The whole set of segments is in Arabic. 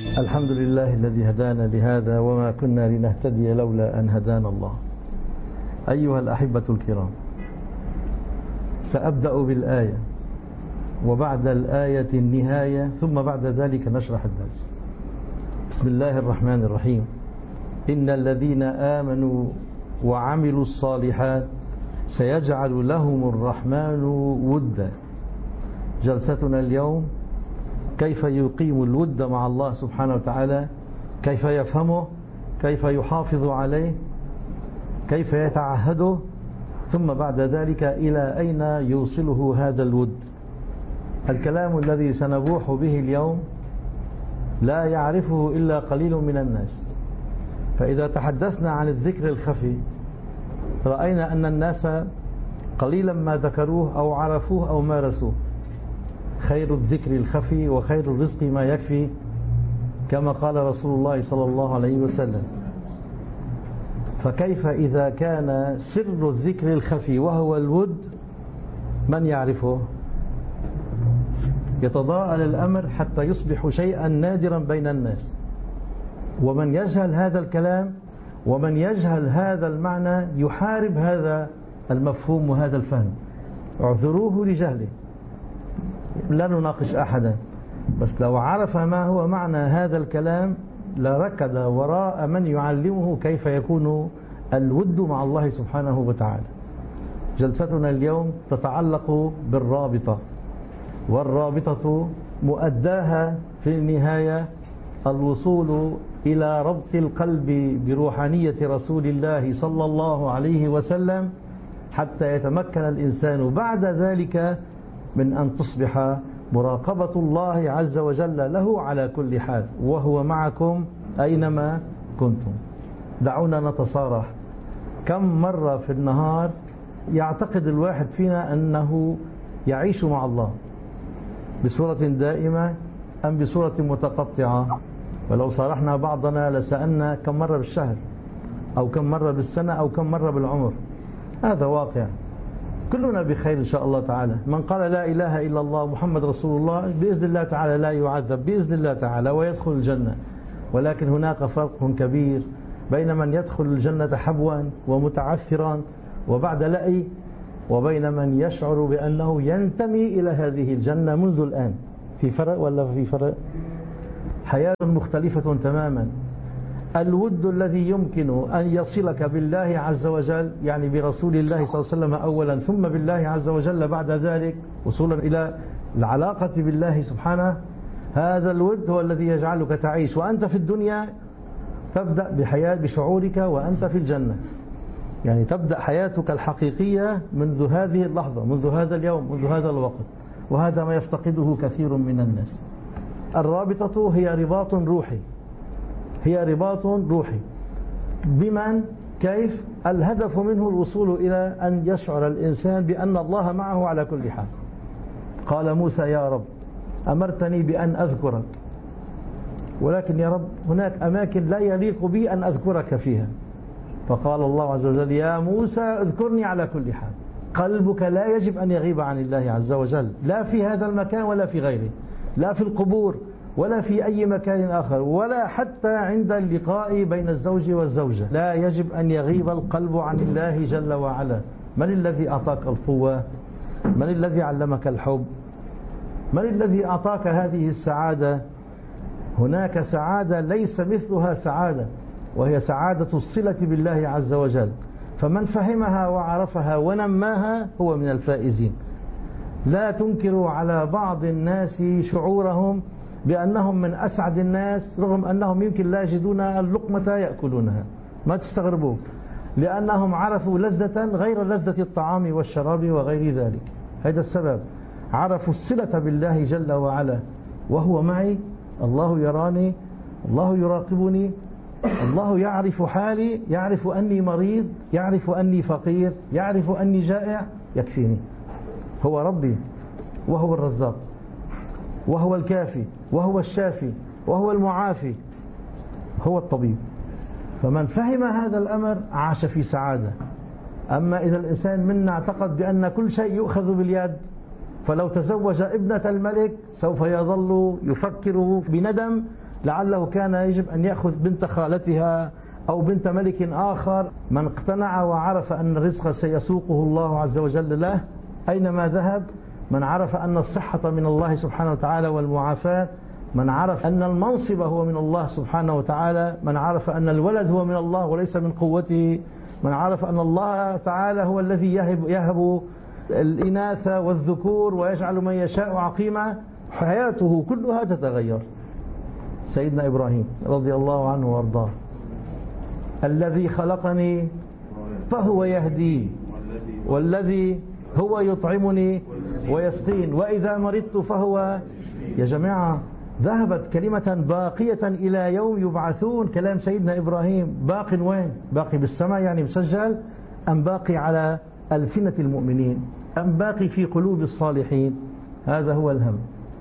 الحمد لله الذي هدانا لهذا وما كنا لنهتدي لولا أن هدانا الله. أيها الأحبة الكرام، سأبدأ بالآية وبعد الآية النهاية، ثم بعد ذلك نشرح الدرس. بسم الله الرحمن الرحيم. إن الذين آمنوا وعملوا الصالحات سيجعل لهم الرحمن ودا. جلستنا اليوم كيف يقيم الود مع الله سبحانه وتعالى، كيف يفهمه، كيف يحافظ عليه، كيف يتعهده، ثم بعد ذلك إلى أين يوصله هذا الود. الكلام الذي سنبوح به اليوم لا يعرفه إلا قليل من الناس. فإذا تحدثنا عن الذكر الخفي رأينا أن الناس قليلا ما ذكروه أو عرفوه أو مارسوه. خير الذكر الخفي وخير الرزق ما يكفي، كما قال رسول الله صلى الله عليه وسلم. فكيف إذا كان سر الذكر الخفي وهو الود من يعرفه؟ يتضاءل الأمر حتى يصبح شيئا نادرا بين الناس. ومن يجهل هذا الكلام ومن يجهل هذا المعنى يحارب هذا المفهوم وهذا الفهم. اعذروه لجهله، لا نناقش أحدا، بس لو عرف ما هو معنى هذا الكلام لركض وراء من يعلمه كيف يكون الود مع الله سبحانه وتعالى. جلستنا اليوم تتعلق بالرابطة، والرابطة مؤداها في النهاية الوصول إلى ربط القلب بروحانية رسول الله صلى الله عليه وسلم، حتى يتمكن الإنسان بعد ذلك من أن تصبح مراقبة الله عز وجل له على كل حال، وهو معكم أينما كنتم. دعونا نتصارح. كم مرة في النهار يعتقد الواحد فينا أنه يعيش مع الله بصورة دائمة أم بصورة متقطعة؟ ولو صارحنا بعضنا لسألنا كم مرة بالشهر أو كم مرة بالسنة أو كم مرة بالعمر. هذا واقع. كلنا بخير إن شاء الله تعالى. من قال لا إله إلا الله محمد رسول الله بإذن الله تعالى لا يعذب بإذن الله تعالى ويدخل الجنة. ولكن هناك فرق كبير بين من يدخل الجنة حبوا ومتعثرا وبعد لأي، وبين من يشعر بأنه ينتمي إلى هذه الجنة منذ الآن. في فرق ولا في فرق؟ حياة مختلفة تماما. الود الذي يمكن أن يصلك بالله عز وجل، يعني برسول الله صلى الله عليه وسلم أولا، ثم بالله عز وجل بعد ذلك، وصولا إلى العلاقة بالله سبحانه، هذا الود هو الذي يجعلك تعيش وأنت في الدنيا. تبدأ بحياة بشعورك وأنت في الجنة، يعني تبدأ حياتك الحقيقية منذ هذه اللحظة، منذ هذا اليوم، منذ هذا الوقت. وهذا ما يفتقده كثير من الناس. الرابطة هي رباط روحي، هي رباط روحي. بمن؟ كيف؟ الهدف منه الوصول إلى أن يشعر الإنسان بأن الله معه على كل حال. قال موسى يا رب أمرتني بأن أذكرك، ولكن يا رب هناك أماكن لا يليق بي أن أذكرك فيها. فقال الله عز وجل يا موسى اذكرني على كل حال. قلبك لا يجب أن يغيب عن الله عز وجل، لا في هذا المكان ولا في غيره، لا في القبور ولا في أي مكان آخر، ولا حتى عند اللقاء بين الزوج والزوجة. لا يجب أن يغيب القلب عن الله جل وعلا. من الذي أعطاك القوة؟ من الذي علمك الحب؟ من الذي أعطاك هذه السعادة؟ هناك سعادة ليس مثلها سعادة، وهي سعادة الصلة بالله عز وجل. فمن فهمها وعرفها ونماها هو من الفائزين. لا تنكروا على بعض الناس شعورهم بأنهم من أسعد الناس رغم أنهم يمكن لا يجدون اللقمة يأكلونها. ما تستغربوا، لأنهم عرفوا لذة غير لذة الطعام والشراب وغير ذلك. هذا السبب. عرفوا الصلة بالله جل وعلا، وهو معي، الله يراني، الله يراقبني، الله يعرف حالي، يعرف أني مريض، يعرف أني فقير، يعرف أني جائع، يكفيني. هو ربي، وهو الرزاق، وهو الكافي، وهو الشافي، وهو المعافي، هو الطبيب. فمن فهم هذا الأمر عاش في سعادة. أما إذا الإنسان منا اعتقد بأن كل شيء يؤخذ باليد فلو تزوج ابنة الملك سوف يظل يفكر بندم، لعله كان يجب أن يأخذ بنت خالتها أو بنت ملك آخر. من اقتنع وعرف أن الرزق سيسوقه الله عز وجل له أينما ذهب، من عرف أن الصحة من الله سبحانه وتعالى والمعافاة، من عرف أن المنصب هو من الله سبحانه وتعالى، من عرف أن الولد هو من الله وليس من قوته، من عرف أن الله تعالى هو الذي يهب الإناث والذكور ويجعل من يشاء عقيما، حياته كلها تتغير. سيدنا إبراهيم رضي الله عنه وارضاه: الذي خلقني فهو يهدي، والذي هو يطعمني ويسقين، وإذا مرضت فهو. يا جماعة، ذهبت كلمة باقية إلى يوم يبعثون. كلام سيدنا إبراهيم باق وين؟ باقي بالسماء يعني مسجل، أم باقي على ألسنة المؤمنين، أم باقي في قلوب الصالحين؟ هذا هو الهم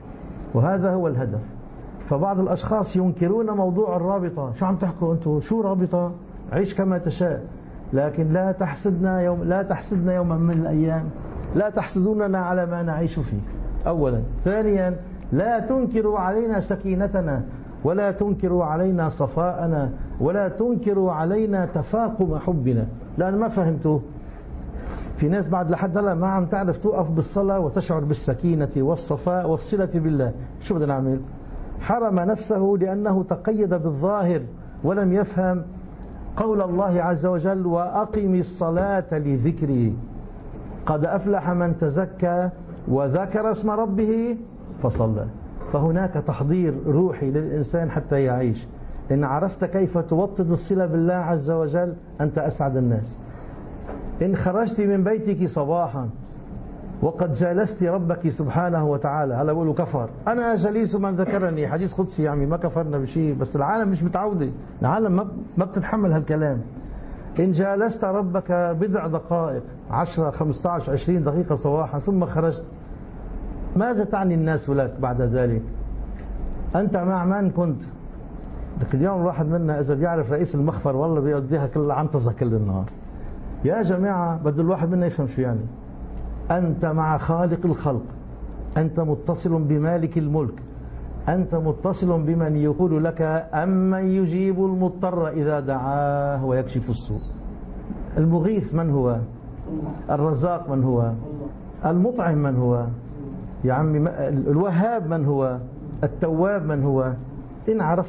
وهذا هو الهدف. فبعض الأشخاص ينكرون موضوع الرابطة. شو عم تحكوا أنتم؟ شو رابطة؟ عيش كما تشاء، لكن لا تحسدنا يوما من الأيام، لا تحسدوننا على ما نعيش فيه أولا. ثانيا، لا تنكروا علينا سكينتنا، ولا تنكروا علينا صفاءنا، ولا تنكروا علينا تفاقم حبنا. لأن ما فهمتوا، في ناس بعد لحد هلا ما عم تعرف توقف بالصلاة وتشعر بالسكينة والصفاء والصلة بالله. شو بدنا نعمل؟ حرم نفسه لأنه تقيد بالظاهر ولم يفهم قول الله عز وجل: وأقم الصلاة لذكري، قد أفلح من تزكى وذكر اسم ربه فصلى. فهناك تحضير روحي للإنسان حتى يعيش. إن عرفت كيف توطد الصلة بالله عز وجل أنت أسعد الناس. إن خرجت من بيتك صباحا وقد جالست ربك سبحانه وتعالى، هلا بقولوا كفر، أنا جليس من ذكرني، حديث قدسي يعني ما كفرنا بشيء، بس العالم مش متعودة، العالم ما بتتحمل هالكلام. إن جالست ربك بضع دقائق، 10 15 20 دقيقة صباحا ثم خرجت، ماذا تعني الناس لك بعد ذلك؟ أنت مع من كنت؟ لك اليوم الواحد منا إذا بيعرف رئيس المخفر والله بيقضيها كل عنطزة كل النهار. يا جماعة، بده الواحد منا يفهم شو يعني. أنت مع خالق الخلق، أنت متصل بمالك الملك، أنت متصل بمن يقول لك: أمن يجيب المضطر إذا دعاه ويكشف السوء. المغيث من هو؟ الرزاق من هو؟ المطعم من هو؟ يا عمي الوهاب من هو؟ التواب من هو؟ إن عرفت